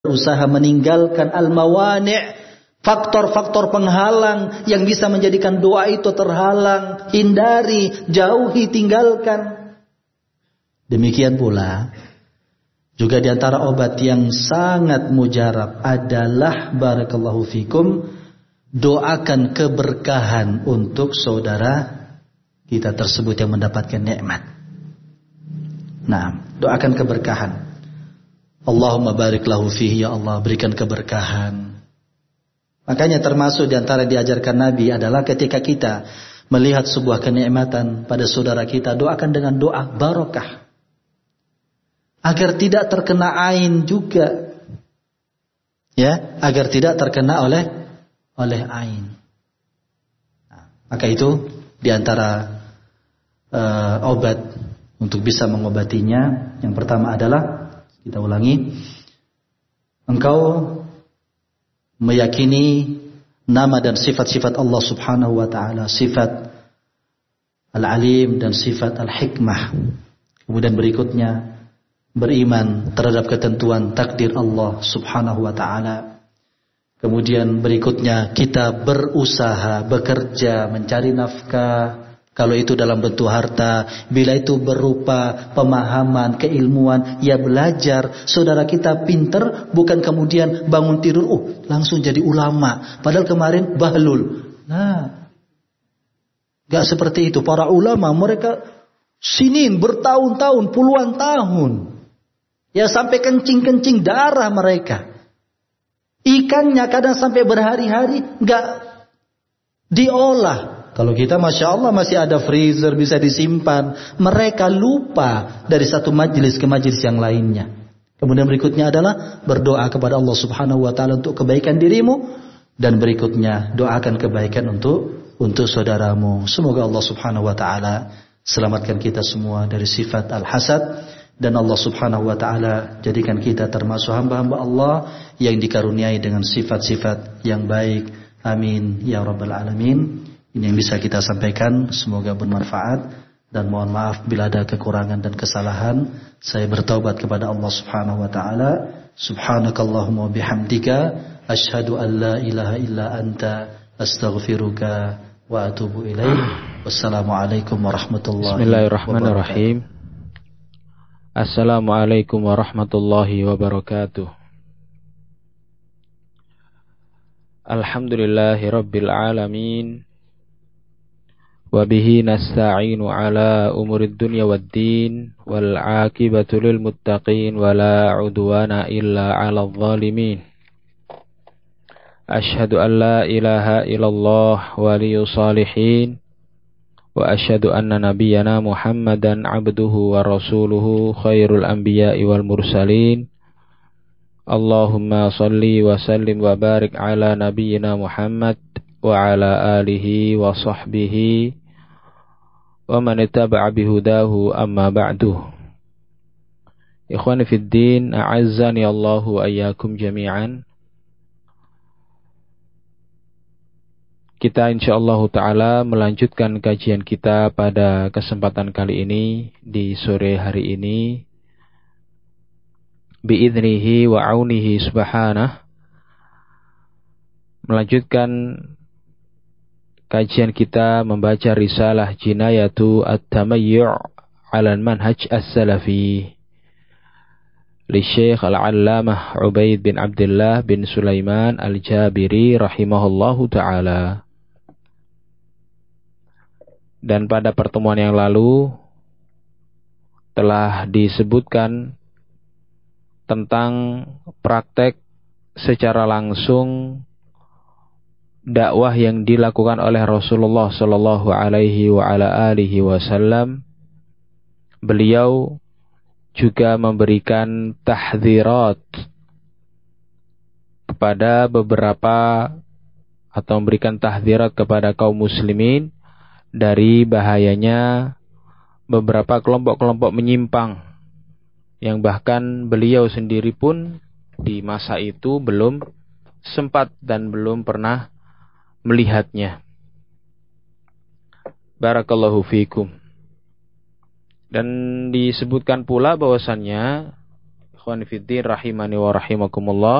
berusaha meninggalkan al-mawani', faktor-faktor penghalang yang bisa menjadikan doa itu terhalang, hindari, jauhi, tinggalkan. Demikian pula juga di antara obat yang sangat mujarab adalah barakallahu fikum, doakan keberkahan untuk saudara kita tersebut yang mendapatkan nikmat. Nah, doakan keberkahan. Allahumma barik lahu fihi, ya Allah berikan keberkahan. Makanya termasuk di antara diajarkan Nabi adalah ketika kita melihat sebuah kenikmatan pada saudara kita, doakan dengan doa barokah. Agar tidak terkena ain juga. Ya, agar tidak terkena oleh ain. Nah, maka itu di antara obat untuk bisa mengobatinya, yang pertama adalah, kita ulangi, engkau meyakini nama dan sifat-sifat Allah Subhanahu wa taala, sifat Al-Alim dan sifat Al-Hikmah. Kemudian berikutnya beriman terhadap ketentuan takdir Allah Subhanahu wa taala. Kemudian berikutnya kita berusaha, bekerja, mencari nafkah. Kalau itu dalam bentuk harta, bila itu berupa pemahaman, keilmuan, ya belajar. Saudara kita pinter, bukan kemudian bangun tidur, langsung jadi ulama. Padahal kemarin bahlul. Nah, gak seperti itu. Para ulama mereka sinin, bertahun-tahun, puluhan tahun. Ya sampai kencing-kencing darah mereka. Ikannya kadang sampai berhari-hari gak diolah. Kalau kita Masya Allah masih ada freezer bisa disimpan. Mereka lupa dari satu majelis ke majelis yang lainnya. Kemudian berikutnya adalah berdoa kepada Allah Subhanahu wa taala untuk kebaikan dirimu, dan berikutnya doakan kebaikan untuk saudaramu. Semoga Allah Subhanahu wa taala selamatkan kita semua dari sifat al-hasad, dan Allah Subhanahu wa taala jadikan kita termasuk hamba-hamba Allah yang dikaruniai dengan sifat-sifat yang baik. Amin ya rabbal alamin. Ini yang bisa kita sampaikan, semoga bermanfaat, dan mohon maaf bila ada kekurangan dan kesalahan. Saya bertaubat kepada Allah Subhanahu wa taala. Subhanakallahumma bihamdika asyhadu an la ilaha illa anta astaghfiruka wa atubu ilaik. Wassalamualaikum warahmatullahi wabarakatuh. Bismillahirrahmanirrahim. Assalamualaikum warahmatullahi wabarakatuh. Alhamdulillahi rabbil alamin. Wabihi nasta'inu ala umurid dunya waddin, wal aqibatu lil muttaqin, wala udwana illa ala zalimin. Ashhadu an la ilaha illallah waliyus salihin, wa ashhadu anna nabiyyana Muhammadan abduhu wa rasuluhu khairul anbiya'i wal mursalin. Allahumma salli wa sallim wa barik ala nabiyyina Muhammad wa ala alihi wa sahbihi wa man ittaba'a bihudahu, amma ba'du. Ikhwani fid din, a'azzani Allahu wa iyyakum jami'an. Kita insyaallah ta'ala melanjutkan kajian kita pada kesempatan kali ini, di sore hari ini, bi'idhnihi wa aunihi subhanah. Melanjutkan kajian kita membaca risalah Jinayatu At-Tamayyu' 'ala al-Manhaj As-Salafi li Syekh Al-'Allamah Ubaid bin Abdullah bin Sulaiman Al-Jabiri rahimahullahu ta'ala. Dan pada pertemuan yang lalu telah disebutkan tentang praktek secara langsung dakwah yang dilakukan oleh Rasulullah sallallahu alaihi wa ala alihi wasallam. Beliau juga memberikan tahdzirat kepada beberapa, atau memberikan tahdzirat kepada kaum muslimin dari bahayanya beberapa kelompok-kelompok menyimpang, yang bahkan beliau sendiri pun di masa itu belum sempat dan belum pernah melihatnya. Barakallahu fiikum. Dan disebutkan pula bahwasannya Ikhwan fiddin rahimani wa rahimakumullah.